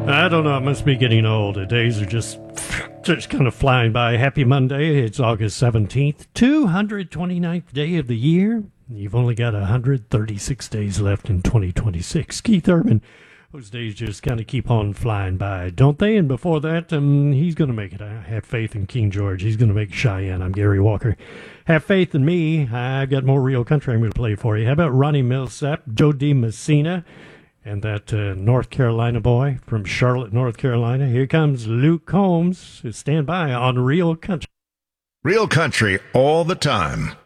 I don't know. I must be getting old. The days are just kind of flying by. Happy Monday. It's August 17th, 229th day of the year. You've only got 136 days left in 2026. Keith Urban, those days just kind of keep on flying by, don't they? And before that, he's going to make it. I have faith in King George. He's going to make Cheyenne. I'm Gary Walker. Have faith in me. I've got more real country I'm going to play for you. How about Ronnie Millsap, Joe D. Messina, and that North Carolina boy from Charlotte, North Carolina? Here comes Luke Combs. Stand by on Real Country. Real country all the time.